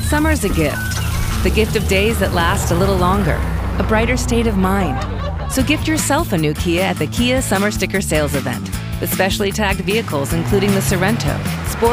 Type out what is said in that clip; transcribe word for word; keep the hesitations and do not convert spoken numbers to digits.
Summer's a gift. The gift of days that last a little longer, a brighter state of mind. So gift yourself a new Kia at the Kia Summer Sticker Sales Event with specially tagged vehicles including the Sorento, Sport